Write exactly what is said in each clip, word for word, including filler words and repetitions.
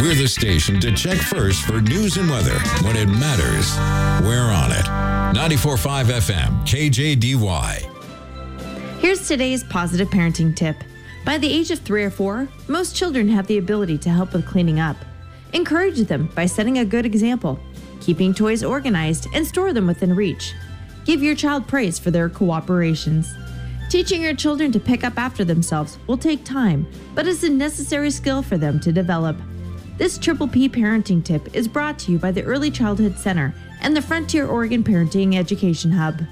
We're the station to check first for news and weather. When it matters, we're on it. ninety-four point five F M, K J D Y. Here's today's positive parenting tip. By the age of three or four, most children have the ability to help with cleaning up. Encourage them by setting a good example, keeping toys organized, and store them within reach. Give your child praise for their cooperations. Teaching your children to pick up after themselves will take time, but is a necessary skill for them to develop. This Triple P parenting tip is brought to you by the Early Childhood Center and the Frontier Oregon Parenting Education Hub.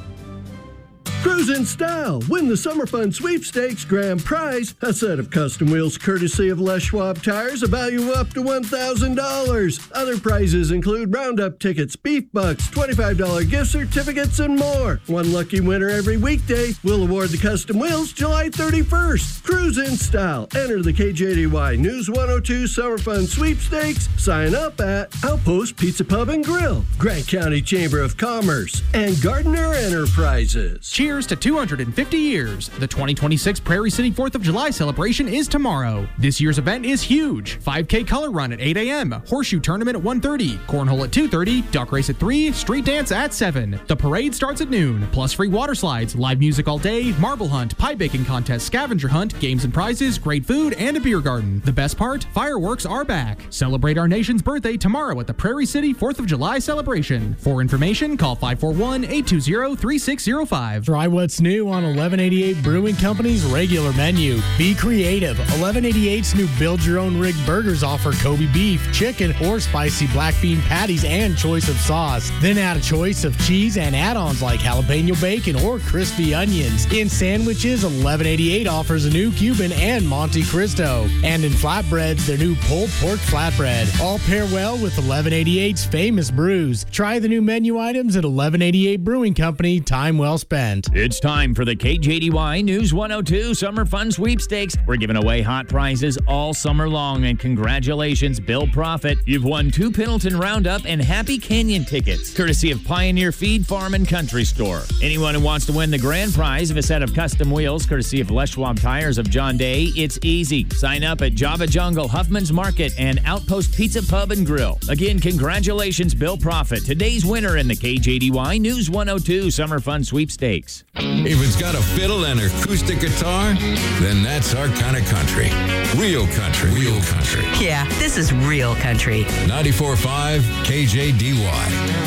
Cruise in style. Win the Summer Fun Sweepstakes grand prize. A set of custom wheels courtesy of Les Schwab Tires, a value of up to one thousand dollars. Other prizes include Roundup tickets, beef bucks, twenty-five dollars gift certificates, and more. One lucky winner every weekday. We'll award the custom wheels July thirty-first. Cruise in style. Enter the K J D Y News one oh two Summer Fun Sweepstakes. Sign up at Outpost Pizza Pub and Grill, Grant County Chamber of Commerce, and Gardner Enterprises. Cheers to two hundred fifty years. The twenty twenty-six Prairie City fourth of July celebration is tomorrow. This year's event is huge. five K color run at eight a.m., horseshoe tournament at one thirty, cornhole at two thirty, duck race at three, street dance at seven. The parade starts at noon, plus free water slides, live music all day, marble hunt, pie baking contest, scavenger hunt, games and prizes, great food, and a beer garden. The best part? Fireworks are back. Celebrate our nation's birthday tomorrow at the Prairie City fourth of July celebration. For information, call five four one, eight two zero, three six zero five. Try what's new on eleven eighty-eight Brewing Company's regular menu. Be creative. eleven eighty-eight's new Build Your Own Rig burgers offer Kobe beef, chicken, or spicy black bean patties and choice of sauce. Then add a choice of cheese and add-ons like jalapeno bacon or crispy onions. In sandwiches, eleven eighty-eight offers a new Cuban and Monte Cristo. And in flatbreads, their new pulled pork flatbread. All pair well with eleven eighty-eight's famous brews. Try the new menu items at eleven eighty-eight Brewing Company. Time well spent. It's time for the K J D Y News one oh two Summer Fun Sweepstakes. We're giving away hot prizes all summer long, and congratulations, Bill Profit. You've won two Pendleton Roundup and Happy Canyon tickets, courtesy of Pioneer Feed Farm and Country Store. Anyone who wants to win the grand prize of a set of custom wheels, courtesy of Les Schwab Tires of John Day, it's easy. Sign up at Java Jungle, Huffman's Market, and Outpost Pizza Pub and Grill. Again, congratulations, Bill Profit, today's winner in the K J D Y News one oh two Summer Fun Sweepstakes. If it's got a fiddle and acoustic guitar, then that's our kind of country. Real country. Real country. Yeah, this is real country. ninety-four point five K J D Y.